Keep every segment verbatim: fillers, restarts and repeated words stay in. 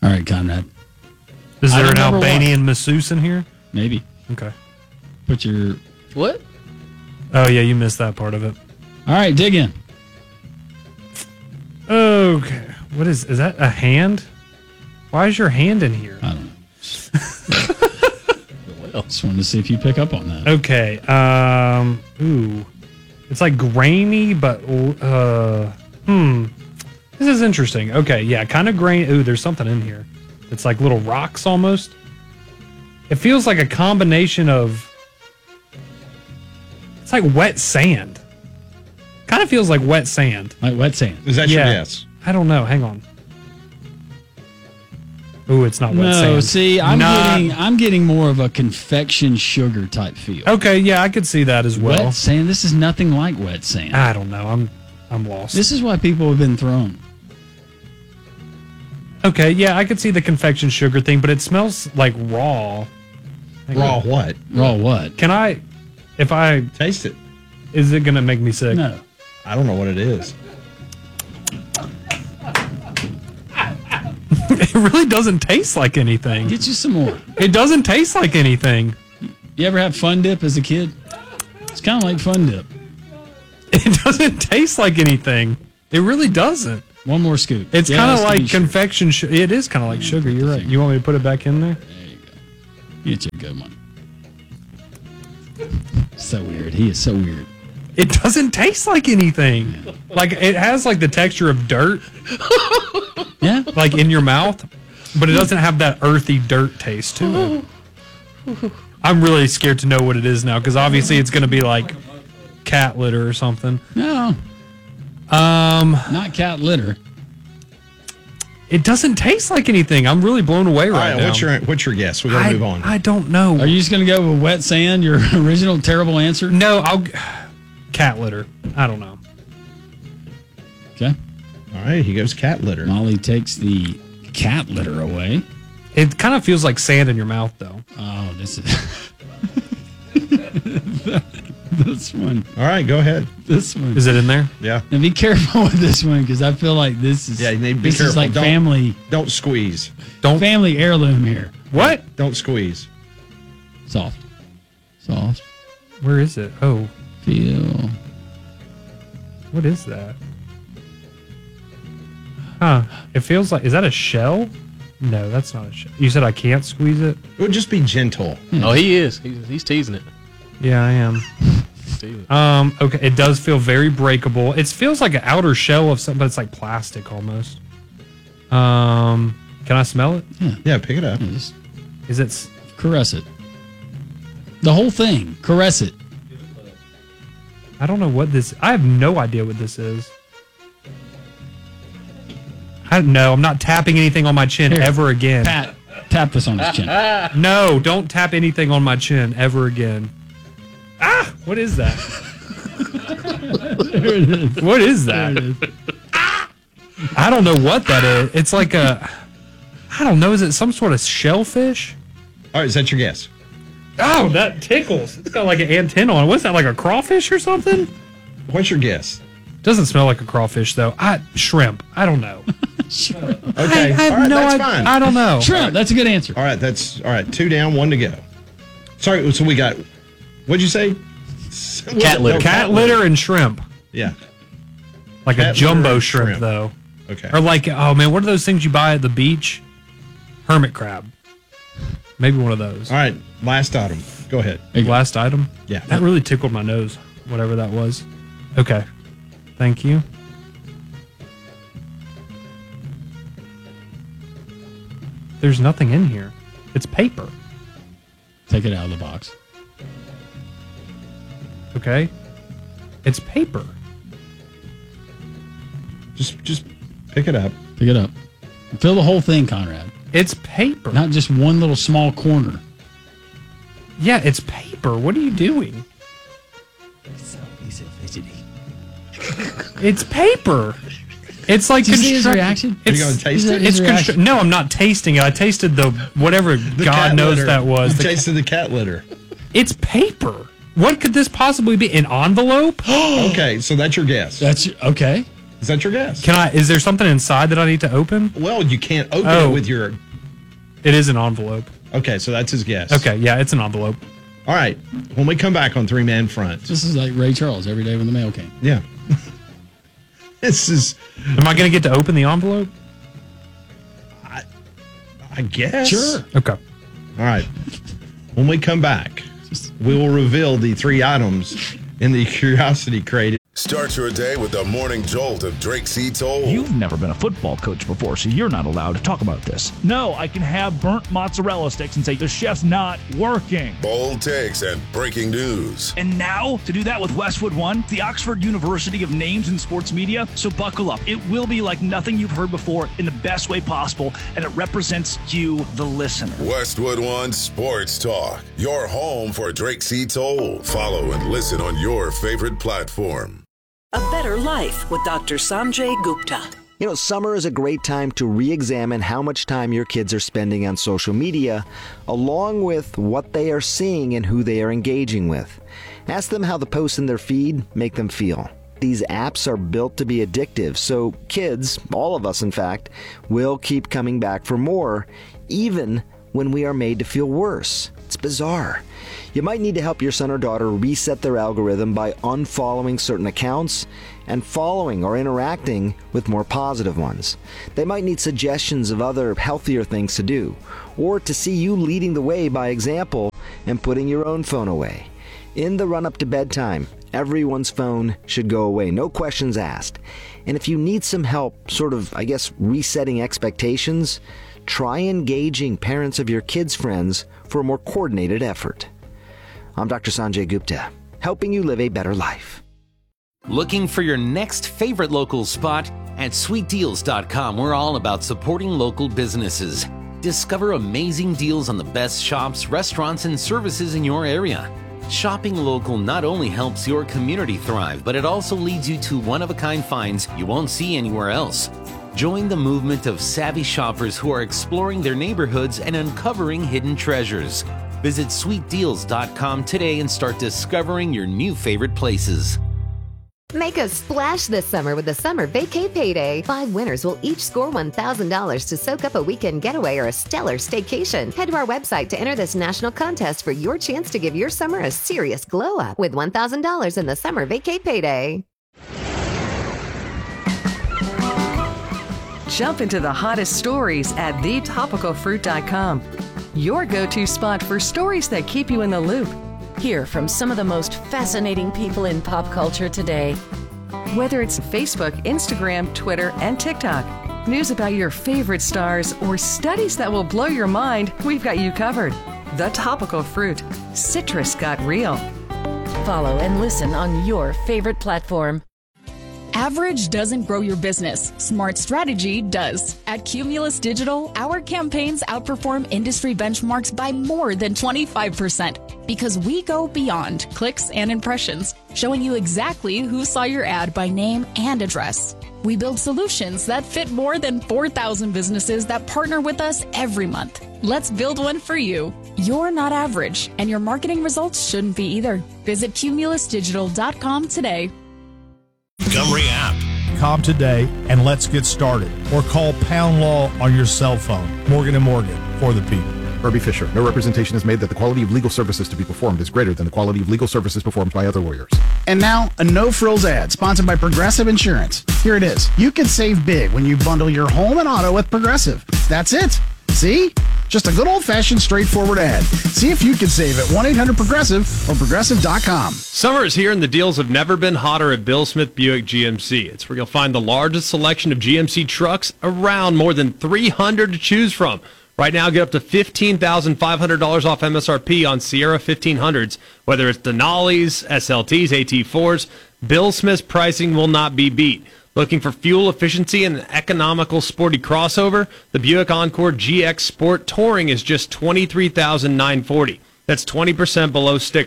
All right, Conrad. Is there an Albanian Albanian masseuse in here? Maybe. Okay. Put your... What? Oh, yeah, you missed that part of it. All right, dig in. Okay. What is... Is that a hand? Why is your hand in here? I don't know. Well, just wanted to see if you pick up on that. Okay. Um. Ooh. It's like grainy, but... Uh, hmm. This is interesting. Okay, yeah, kind of grainy. Ooh, there's something in here. It's like little rocks almost. It feels like a combination of... It's like wet sand. Kind of feels like wet sand. Like wet sand. Is that Yeah. your guess? I don't know. Hang on. Ooh, it's not wet No, sand. see, I'm Not- getting I'm getting more of a confection sugar type feel. Okay, yeah, I could see that as well. Wet sand. This is nothing like wet sand. I don't know. I'm I'm lost. This is why people have been thrown. Okay, yeah, I could see the confection sugar thing, but it smells like raw. Hang Raw on. what? Raw what? Can I, if I, Taste it. is it going to make me sick? No. I don't know what it is. It really doesn't taste like anything. Get you some more. It doesn't taste like anything. You ever have Fun Dip as a kid? It's kind of like Fun Dip. It doesn't taste like anything. It really doesn't. One more scoop. It's Yeah, kind of it's gonna like be sugar. confection sugar. It is kind of like sugar. You're right. You want me to put it back in there? There you go. Get you a good one. So weird. He is so weird. It doesn't taste like anything. Like it has like the texture of dirt, Yeah. like in your mouth, but it doesn't have that earthy dirt taste to it. I'm really scared to know what it is now because obviously it's going to be like cat litter or something. No, Um, not cat litter. it doesn't taste like anything. I'm really blown away All right, right, now. what's your what's your guess? We got to I, move on. I don't know. Are you just going to go with wet sand, your original terrible answer? No, I'll cat litter. I don't know. Okay. All right, he goes cat litter. Molly takes the cat litter away. It kind of feels like sand in your mouth, though. Oh, this is... this one. All right, go ahead. This one. Is it in there? Yeah. Now be careful with this one because I feel like this is Yeah, you need to be this is careful. like Don't- family Don't squeeze. Don't. family heirloom here. What? Don't squeeze. Soft. Soft. Where is it? Oh, Feel. what is that? Huh. It feels like. Is that a shell? No, that's not a shell. You said I can't squeeze it? It would just be gentle. Oh, he is. He's, he's teasing it. Yeah, I am. He's teasing it. Um. Okay. It does feel very breakable. It feels like an outer shell of something, but it's like plastic almost. Um. Can I smell it? Yeah, pick it up. Yeah, just Is it? s- caress it. The whole thing. Caress it. I don't know what this. I have no idea what this is. I no. I'm not tapping anything on my chin Here. ever again. Pat, tap this on his chin. No, don't tap anything on my chin ever again. Ah, what is that? There it is. What is There that? it is. I don't know what that is. It's like a, I don't know. Is it some sort of shellfish? All right, is that your guess? Oh, that tickles. It's got like an antenna on it. What's that, like a crawfish or something? What's your guess? Doesn't smell like a crawfish though. I shrimp. I don't know. Okay. I, I have all right, no that's idea. fine. I don't know. Shrimp. That's a good answer. All right, that's all right. Two down, one to go. Sorry, so we got. What'd you say? Cat litter. Cat litter and shrimp. Yeah. Like Cat a jumbo litter and shrimp, shrimp. though. Okay. Or like, oh man, what are those things you buy at the beach? Hermit crab. Maybe one of those. All right, last item. Go ahead. Last item. Yeah. That really tickled my nose, whatever that was. Okay. Thank you. There's nothing in here. It's paper. Take it out of the box. Okay. It's paper. Just just pick it up. Pick it up. Fill the whole thing, Conrad. It's paper. Not just one little small corner. Yeah, it's paper. What are you doing? He's so fidgety. It's paper. It's like Did you see his construct- reaction? Are you It's, going to taste Is it? that- it's his constru- reaction? no, I'm not tasting it. I tasted the whatever The God cat knows litter. that was. You The ca- tasted the cat litter. it's paper. What could this possibly be? An envelope? Okay, so that's your guess. That's okay. Is Is that your guess? Can I? Is there something inside that I need to open? Well, you can't open Oh. it with your. It is an envelope. Okay, so that's his guess. Okay, yeah, it's an envelope. All right. When we come back on Three Man Front. This is like Ray Charles every day when the mail came. Yeah. This is. Am I going to get to open the envelope? I, I guess. Sure. Okay. All right. When we come back, we will reveal the three items in the curiosity crate. Start your day with the morning jolt of Drake C. Toll. You've never been a football coach before, so you're not allowed to talk about this. No, I can have burnt mozzarella sticks and say the chef's not working. Bold takes and breaking news. And now, to do that with Westwood One, the Oxford University of Names in Sports Media. So buckle up. It will be like nothing you've heard before in the best way possible, and it represents you, the listener. Westwood One Sports Talk. Your home for Drake C. Toll. Follow and listen on your favorite platform. A Better Life with Doctor Sanjay Gupta. You know, summer is a great time to re-examine how much time your kids are spending on social media, along with what they are seeing and who they are engaging with. Ask them how the posts in their feed make them feel. These apps are built to be addictive, so kids, all of us in fact, will keep coming back for more, even when we are made to feel worse. It's bizarre. You might need to help your son or daughter reset their algorithm by unfollowing certain accounts and following or interacting with more positive ones. They might need suggestions of other healthier things to do, or to see you leading the way by example and putting your own phone away. In the run-up to bedtime, everyone's phone should go away, no questions asked. And if you need some help, sort of, I guess, resetting expectations, try engaging parents of your kids' friends for a more coordinated effort. I'm Doctor Sanjay Gupta, helping you live a better life. Looking for your next favorite local spot? At sweet deals dot com, we're all about supporting local businesses. Discover amazing deals on the best shops, restaurants, and services in your area. Shopping local not only helps your community thrive, but it also leads you to one-of-a-kind finds you won't see anywhere else. Join the movement of savvy shoppers who are exploring their neighborhoods and uncovering hidden treasures. Visit sweet deals dot com today and start discovering your new favorite places. Make a splash this summer with the Summer Vacay Payday. Five winners will each score one thousand dollars to soak up a weekend getaway or a stellar staycation. Head to our website to enter this national contest for your chance to give your summer a serious glow up with one thousand dollars in the Summer Vacay Payday. Jump into the hottest stories at the topical fruit dot com. Your go-to spot for stories that keep you in the loop. Hear from some of the most fascinating people in pop culture today. Whether it's Facebook, Instagram, Twitter, and TikTok, news about your favorite stars, or studies that will blow your mind, we've got you covered. The Topical Fruit. Citrus got real. Follow and listen on your favorite platform. Average doesn't grow your business. Smart strategy does. At Cumulus Digital, our campaigns outperform industry benchmarks by more than twenty-five percent because we go beyond clicks and impressions, showing you exactly who saw your ad by name and address. We build solutions that fit more than four thousand businesses that partner with us every month. Let's build one for you. You're not average, and your marketing results shouldn't be either. Visit cumulus digital dot com today. Montgomery app. Call today and let's get started. Or call Pound Law on your cell phone. Morgan and Morgan, for the people. Herbie Fisher. No representation is made that the quality of legal services to be performed is greater than the quality of legal services performed by other lawyers. And now, a no-frills ad sponsored by Progressive Insurance. Here it is. You can save big when you bundle your home and auto with Progressive. That's it. See? Just a good old-fashioned, straightforward ad. See if you can save at one eight hundred progressive or progressive dot com. Summer is here and the deals have never been hotter at Bill Smith Buick G M C. It's where you'll find the largest selection of G M C trucks around, more than three hundred to choose from. Right now, get up to fifteen thousand five hundred dollars off M S R P on Sierra fifteen hundreds. Whether it's Denali's, S L Ts, A T fours, Bill Smith's pricing will not be beat. Looking for fuel efficiency and an economical sporty crossover? The Buick Encore G X Sport Touring is just twenty-three thousand nine hundred forty dollars. That's twenty percent below sticker.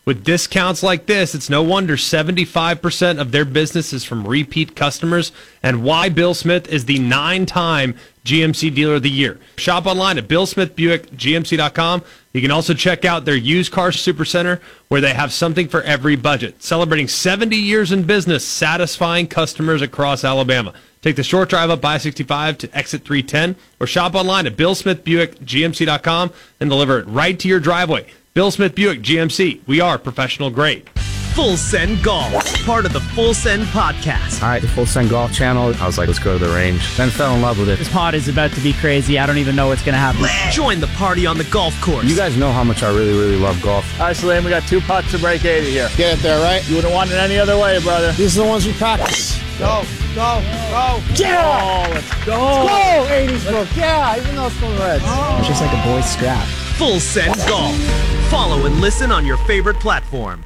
With discounts like this, it's no wonder seventy-five percent of their business is from repeat customers, and why Bill Smith is the nine-time G M C Dealer of the Year. Shop online at bill smith buick g m c dot com. You can also check out their used car supercenter, where they have something for every budget. Celebrating seventy years in business, satisfying customers across Alabama. Take the short drive up I sixty-five to exit three ten, or shop online at bill smith buick g m c dot com and deliver it right to your driveway. Bill Smith Buick G M C. We are professional grade. Full Send Golf, part of the Full Send podcast. All right, the Full Send Golf channel. I was like, let's go to the range. Then fell in love with it. This pod is about to be crazy. I don't even know what's going to happen. Join the party on the golf course. You guys know how much I really, really love golf. All right, Salim, we got two putts to break eighty here. Get it there, right? You wouldn't want it any other way, brother. These are the ones we practice. Go, go, go. Yeah! Oh, let's go. Let's go, eighties book. Yeah, even though it's from the Reds. Oh. It's just like a boy's scrap. Full Send Golf. Follow and listen on your favorite platform.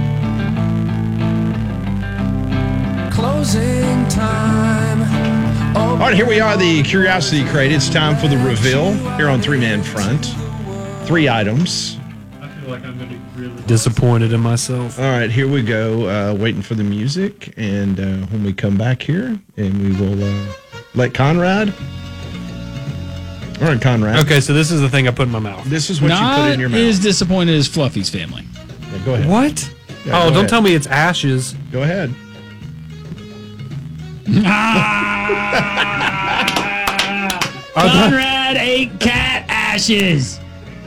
Closing time. All right, here we are, the Curiosity Crate. It's time for the reveal here on Three Man Front. Three items. I feel like I'm going to be really disappointed in myself. All right, here we go. Uh, waiting for the music. And uh, when we come back here, and we will uh, let Conrad. All right, Conrad. Okay, so this is the thing I put in my mouth. This is what Not you put in your mouth. as disappointed as Fluffy's family. Yeah, go ahead. What? Yeah, oh, go don't ahead. tell me it's ashes. Go ahead. Conrad ate cat ashes.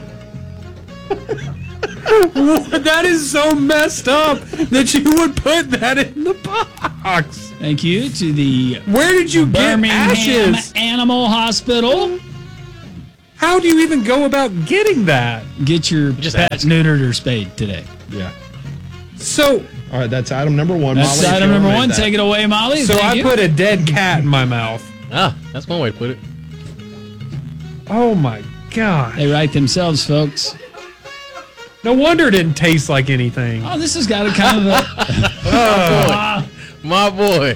That is so messed up that you would put that in the box. Thank you to the Where did you get Birmingham ashes? Animal Hospital. How do you even go about getting that? Get your Just pet ask. neutered or spayed today. Yeah. So, All right, that's item number one. That's Molly, if item you number wanna one. make that. Take it away, Molly. so Thank I you. put a dead cat in my mouth. Ah, that's one way to put it. Oh my god! They write themselves, folks. No wonder it didn't taste like anything. Oh, this has got a kind of a. Oh, My boy.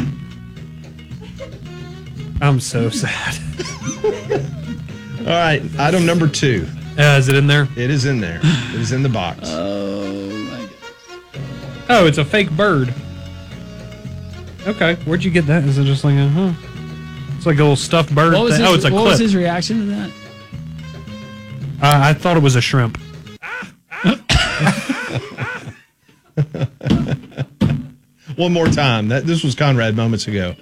I'm so sad. All right, item number two. Uh, is it in there? It is in there. It is in the box. Oh my god! Oh, it's a fake bird. Okay, where'd you get that? Is it just like a huh? It's like a little stuffed bird. What was thing. his, Oh, it's a what clip. was his reaction to that? Uh, I thought it was a shrimp. One more time. That this was Conrad moments ago.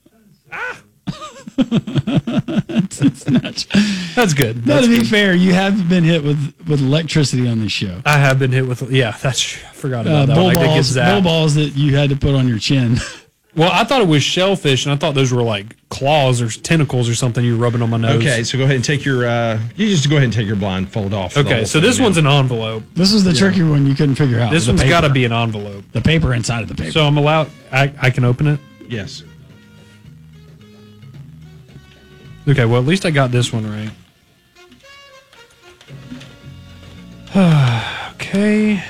It's, it's not, That's good. now, That's to be good. fair, you have been hit with, with electricity on this show. I have been hit with. Yeah, that's. I forgot Uh, about that. bull one. I did get balls, bull zapped. balls that you had to put on your chin. Well, I thought it was shellfish, and I thought those were like claws or tentacles or something you were rubbing on my nose. Okay, so go ahead and take your. Uh, you just go ahead and take your blindfold off. for the Okay, whole so thing this now. one's an envelope. This was the tricky one you couldn't figure out. This the one's paper. got to be an envelope. The paper inside of the paper. So I'm allowed. I, I can open it. Yes. Okay, well at least I got this one right. Okay.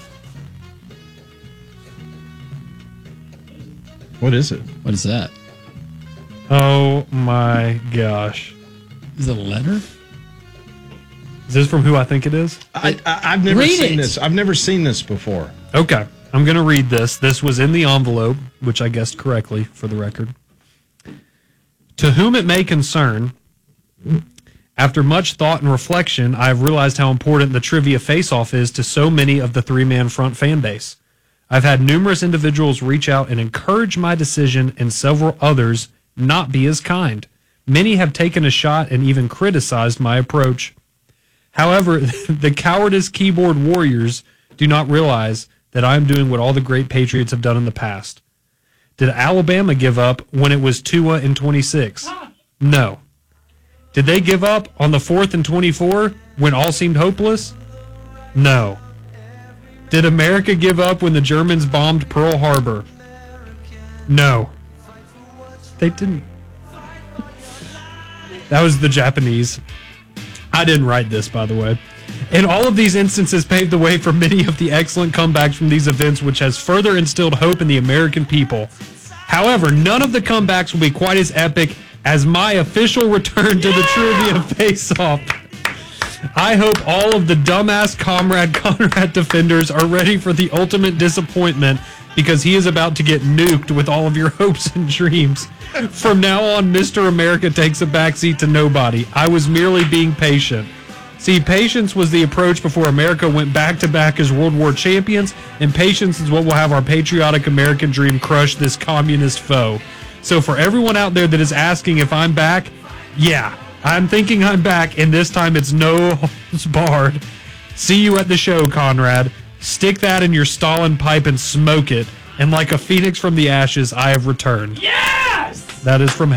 What is it? What is that? Oh my gosh. Is it a letter? Is this from who I think it is? I, I I've never Read seen it. this. I've never seen this before. Okay, I'm going to read this. This was in the envelope, which I guessed correctly for the record. To whom it may concern, after much thought and reflection, I have realized how important the Trivia Face-Off is to so many of the three-man front fan base. I've had numerous individuals reach out and encourage my decision, and several others not be as kind. Many have taken a shot and even criticized my approach. However, the cowardice keyboard warriors do not realize that I am doing what all the great Patriots have done in the past. Did Alabama give up when it was Tua and twenty-six? No. Did they give up on the fourth and twenty-four when all seemed hopeless? No. Did America give up when the Germans bombed Pearl Harbor? No. They didn't. That was the Japanese. I didn't write this, by the way. And all of these instances paved the way for many of the excellent comebacks from these events, which has further instilled hope in the American people. However, none of the comebacks will be quite as epic as my official return to the Trivia Face-Off. I hope all of the dumbass Comrade Conrad defenders are ready for the ultimate disappointment because he is about to get nuked with all of your hopes and dreams. From now on, Mister America takes a backseat to nobody. I was merely being patient. See, patience was the approach before America went back-to-back as World War champions, and patience is what will have our patriotic American dream crush this communist foe. So for everyone out there that is asking if I'm back, yeah, I'm thinking I'm back, and this time it's no holds barred. See you at the show, Conrad. Stick that in your Stalin pipe and smoke it, and like a phoenix from the ashes, I have returned. Yes! That is from